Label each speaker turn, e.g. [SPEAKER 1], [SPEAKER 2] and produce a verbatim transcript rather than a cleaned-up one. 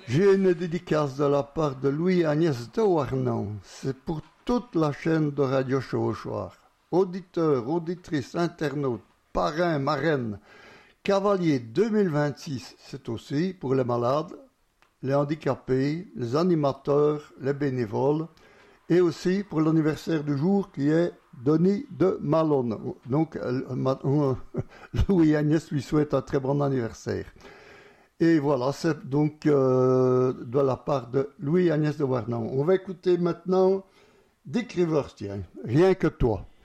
[SPEAKER 1] J'ai une dédicace de la part de Louis-Agnès de Warnon. C'est pour toute la chaîne de Radio Chevauchoir. Auditeurs, auditrices, internautes, parrains, marraines, cavaliers deux mille vingt-six, c'est aussi pour les malades, les handicapés, les animateurs, les bénévoles, et aussi pour l'anniversaire du jour qui est Denis de Malone. Donc, Louis-Agnès lui souhaite un très bon anniversaire. Et voilà, c'est donc euh, de la part de Louis-Agnès de Warnon. On va écouter maintenant Dick Rivers, tiens, Rien que toi.